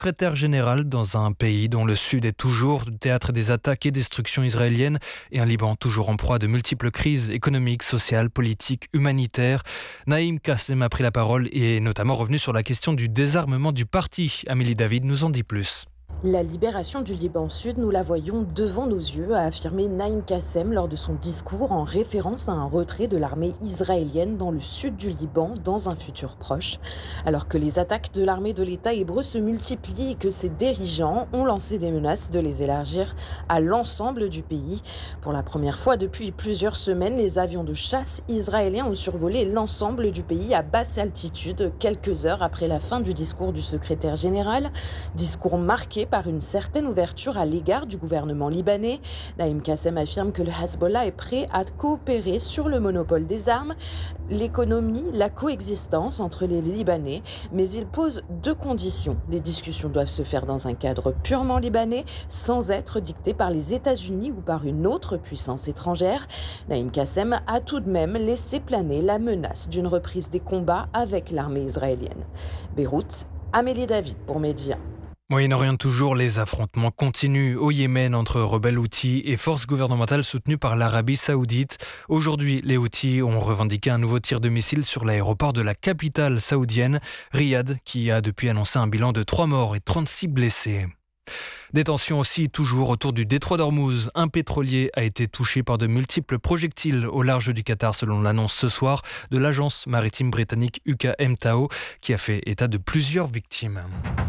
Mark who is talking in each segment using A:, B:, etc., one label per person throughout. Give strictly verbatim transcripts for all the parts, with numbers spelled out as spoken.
A: secrétaire général dans un pays dont le sud est toujours le théâtre des attaques et destructions israéliennes et un Liban toujours en proie de multiples crises économiques, sociales, politiques, humanitaires. Naïm Kassem a pris la parole et est notamment revenu sur la question du désarmement du parti. Amélie David nous en dit plus.
B: La libération du Liban Sud, nous la voyons devant nos yeux, a affirmé Naïm Kassem lors de son discours en référence à un retrait de l'armée israélienne dans le sud du Liban dans un futur proche. Alors que les attaques de l'armée de l'État hébreu se multiplient et que ses dirigeants ont lancé des menaces de les élargir à l'ensemble du pays. Pour la première fois depuis plusieurs semaines, les avions de chasse israéliens ont survolé l'ensemble du pays à basse altitude quelques heures après la fin du discours du secrétaire général. Discours marqué par une certaine ouverture à l'égard du gouvernement libanais. Naïm Kassem affirme que le Hezbollah est prêt à coopérer sur le monopole des armes, l'économie, la coexistence entre les Libanais, mais il pose deux conditions. Les discussions doivent se faire dans un cadre purement libanais, sans être dictées par les États-Unis ou par une autre puissance étrangère. Naïm Kassem a tout de même laissé planer la menace d'une reprise des combats avec l'armée israélienne. Beyrouth, Amélie David pour Média.
A: Moyen-Orient toujours, les affrontements continuent au Yémen entre rebelles Houthis et forces gouvernementales soutenues par l'Arabie Saoudite. Aujourd'hui, les Houthis ont revendiqué un nouveau tir de missile sur l'aéroport de la capitale saoudienne, Riyad, qui a depuis annoncé un bilan de trois morts et trente-six blessés. Des tensions aussi toujours autour du détroit d'Ormuz. Un pétrolier a été touché par de multiples projectiles au large du Qatar, selon l'annonce ce soir de l'agence maritime britannique U K M Tao, qui a fait état de plusieurs victimes.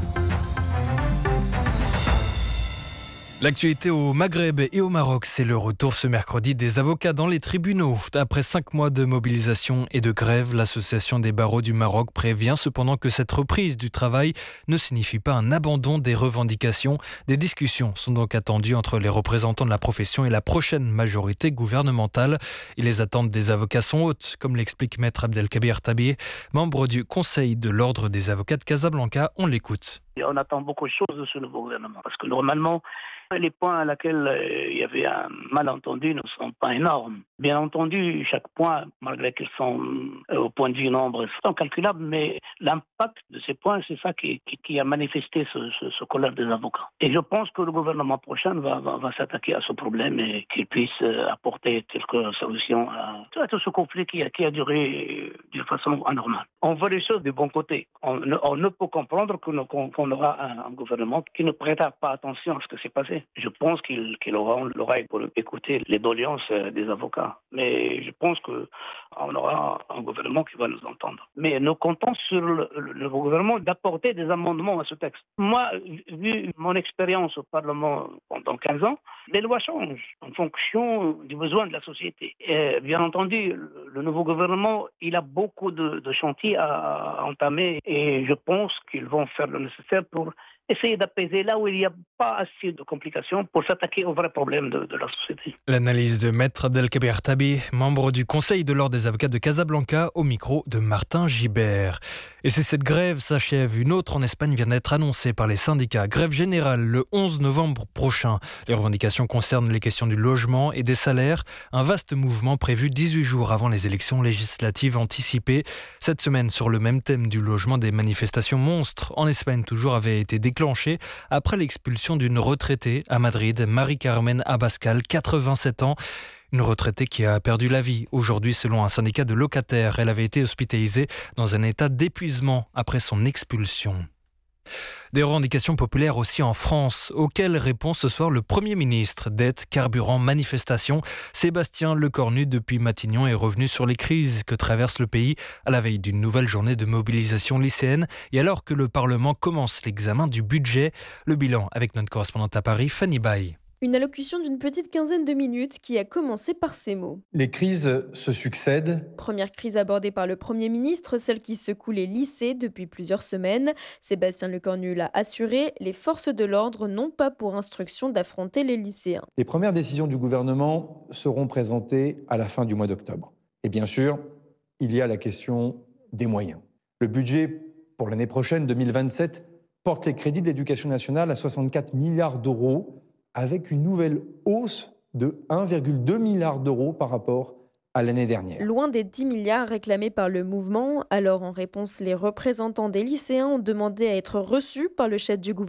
A: L'actualité au Maghreb et au Maroc, c'est le retour ce mercredi des avocats dans les tribunaux. Après cinq mois de mobilisation et de grève, l'association des barreaux du Maroc prévient cependant que cette reprise du travail ne signifie pas un abandon des revendications. Des discussions sont donc attendues entre les représentants de la profession et la prochaine majorité gouvernementale. Et les attentes des avocats sont hautes, comme l'explique Maître Abdelkabir Tabi, membre du Conseil de l'Ordre des avocats de Casablanca. On l'écoute.
C: Et on attend beaucoup de choses de ce nouveau gouvernement. Parce que normalement, les points à laquelle euh, il y avait un malentendu ne sont pas énormes. Bien entendu, chaque point, malgré qu'ils sont euh, au point de vue nombre, sont calculables, mais l'impact de ces points, c'est ça qui, qui, qui a manifesté ce, ce, ce colère des avocats. Et je pense que le gouvernement prochain va, va, va s'attaquer à ce problème et qu'il puisse euh, apporter quelques solutions à, à tout ce conflit qui a, qui a duré d'une façon anormale. On voit les choses du bon côté. On, on ne peut comprendre que nous, qu'on, qu'on aura un, un gouvernement qui ne prêtera pas attention à ce qui s'est passé. Je pense qu'il, qu'il aura l'oreille pour écouter les doléances des avocats. Mais je pense qu'on aura un gouvernement qui va nous entendre. Mais nous comptons sur le, le, le gouvernement d'apporter des amendements à ce texte. Moi, vu mon expérience au Parlement pendant quinze ans, les lois changent en fonction du besoin de la société. Et bien entendu, le, le nouveau gouvernement, il a beaucoup de, de chantiers à, à entamer et je pense qu'ils vont faire le nécessaire pour essayer d'apaiser là où il n'y a pas assez de complications pour s'attaquer aux vrais problèmes de, de la société.
A: L'analyse de Maître Abdelkabir Tabi, membre du Conseil de l'Ordre des avocats de Casablanca, au micro de Martin Gibert. Et si cette grève s'achève, une autre en Espagne vient d'être annoncée par les syndicats. Grève générale le onze novembre prochain. Les revendications concernent les questions du logement et des salaires. Un vaste mouvement prévu dix-huit jours avant les élections législatives anticipées. Cette semaine, sur le même thème du logement, des manifestations monstres en Espagne toujours avaient été déclenchées après l'expulsion d'une retraitée à Madrid, Marie-Carmen Abascal, quatre-vingt-sept ans. Une retraitée qui a perdu la vie. Aujourd'hui, selon un syndicat de locataires, elle avait été hospitalisée dans un état d'épuisement après son expulsion. Des revendications populaires aussi en France, auxquelles répond ce soir le Premier ministre. Dette, carburant, manifestation. Sébastien Lecornu, depuis Matignon, est revenu sur les crises que traverse le pays à la veille d'une nouvelle journée de mobilisation lycéenne et alors que le Parlement commence l'examen du budget. Le bilan avec notre correspondante à Paris, Fanny Baye.
D: Une allocution d'une petite quinzaine de minutes qui a commencé par ces mots.
E: Les crises se succèdent.
D: Première crise abordée par le Premier ministre, celle qui secoue les lycées depuis plusieurs semaines. Sébastien Lecornu l'a assuré, les forces de l'ordre n'ont pas pour instruction d'affronter les lycéens.
E: Les premières décisions du gouvernement seront présentées à la fin du mois d'octobre. Et bien sûr, il y a la question des moyens. Le budget pour l'année prochaine, deux mille vingt-sept, porte les crédits de l'éducation nationale à soixante-quatre milliards d'euros, avec une nouvelle hausse de un virgule deux milliard d'euros par rapport à l'année dernière.
D: Loin des dix milliards réclamés par le mouvement. Alors, en réponse, les représentants des lycéens ont demandé à être reçus par le chef du gouvernement.